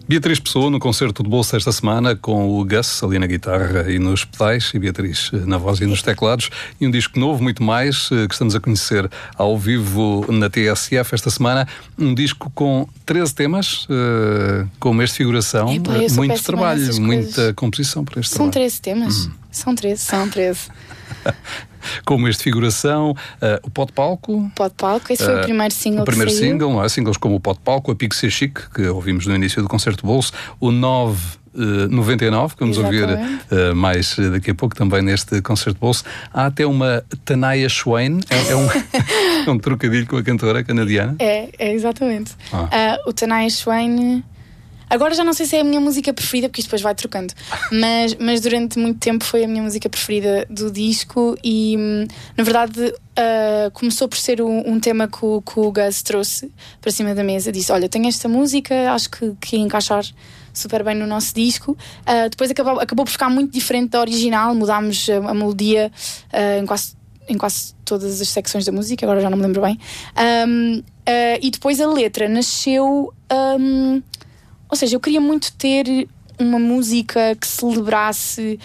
Beatriz Pessoa no concerto de bolso esta semana, com o Gus ali na guitarra e nos pedais, e Beatriz na voz e nos teclados, e um disco novo, muito mais, que estamos a conhecer ao vivo na TSF esta semana. Um disco com 13 temas, com um mês de figuração, muito trabalho, muita composição para este São trabalho. 13 temas? São 13. Como este figuração, o Pó de Palco. Pó de Palco, esse foi o primeiro single. O primeiro single, não é? Singles como o Pó de Palco, a Pique Ser Chique, que ouvimos no início do concerto de bolso, o 999, que vamos ouvir mais daqui a pouco também neste concerto de bolso. Há até uma Tanaya Swain, é um trocadilho com a cantora canadiana. É exatamente. O Tanaya Swain. Agora já não sei se é a minha música preferida, porque isto depois vai trocando, mas durante muito tempo foi a minha música preferida do disco e, na verdade, começou por ser um tema que o Gus trouxe para cima da mesa. Disse, olha, tenho esta música, acho que ia encaixar super bem no nosso disco. Depois acabou por ficar muito diferente da original, mudámos a melodia em quase todas as secções da música, agora já não me lembro bem. E depois a letra nasceu... Ou seja, eu queria muito ter uma música que celebrasse,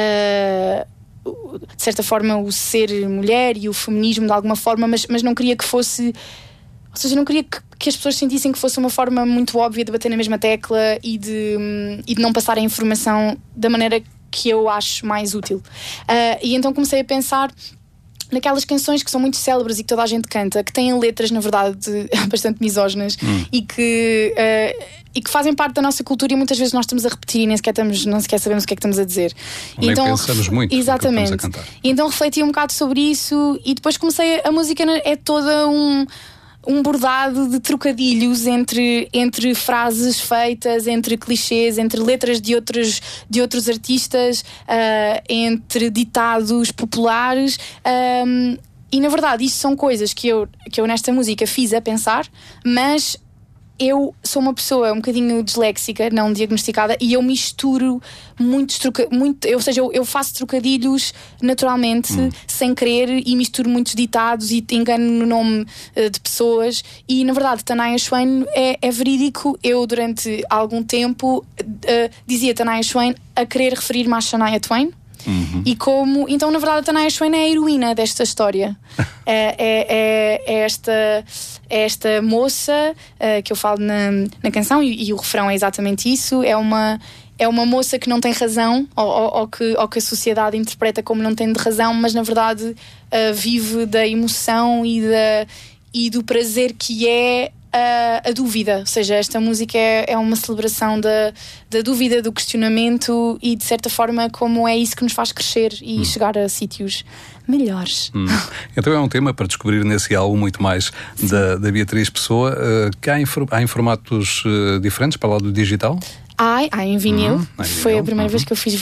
de certa forma, o ser mulher e o feminismo de alguma forma, mas não queria que fosse... Ou seja, não queria que as pessoas sentissem que fosse uma forma muito óbvia de bater na mesma tecla e de não passar a informação da maneira que eu acho mais útil. E então comecei a pensar naquelas canções que são muito célebres e que toda a gente canta, que têm letras, na verdade, bastante misóginas e que fazem parte da nossa cultura, e muitas vezes nós estamos a repetir e nem sequer sabemos o que é que estamos a dizer. Nem então, pensamos muito. Exatamente. No que estamos a cantar. E então refleti um bocado sobre isso e depois comecei... A música é toda um bordado de trocadilhos entre frases feitas, entre clichês, entre letras de outros artistas, entre ditados populares, e na verdade isto são coisas que eu nesta música fiz a pensar, mas eu sou uma pessoa um bocadinho disléxica, não diagnosticada, e eu misturo ou seja, eu faço trocadilhos naturalmente, sem querer, e misturo muitos ditados e engano no nome de pessoas. E na verdade, Tanaya Swain é verídico. Eu durante algum tempo dizia Tanaya Swain a querer referir-me à Shania Twain. Então na verdade a Tanaya Swain é a heroína desta história. é esta moça que eu falo na canção, e o refrão é exatamente isso. É uma moça que não tem razão, ou que a sociedade interpreta como não tendo razão, mas na verdade vive da emoção e do prazer que é a dúvida. Ou seja, esta música é uma celebração da dúvida, do questionamento, e de certa forma como é isso que nos faz crescer e chegar a sítios melhores. Então é um tema para descobrir nesse álbum muito mais da Beatriz Pessoa, que há em formatos diferentes para lá do digital? Há em vinil. Foi a primeira vez que eu fiz